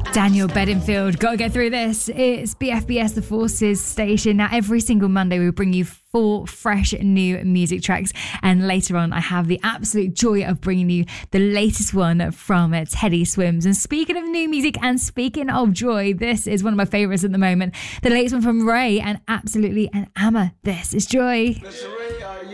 Daniel Bedingfield, gotta get through this. It's BFBS The Forces station. Now, every single Monday we bring you 4 fresh new music tracks, and later on I have the absolute joy of bringing you the latest one from Teddy Swims. And speaking of new music and speaking of joy, this is one of my favourites at the moment, the latest one from Ray and Absolutely and Amma. This is Joy.